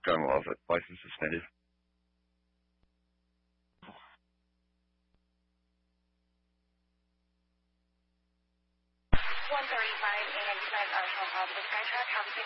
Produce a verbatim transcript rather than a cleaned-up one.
going off it. License suspended. one thirty-five and you guys are from uh, the Skytrack. Have a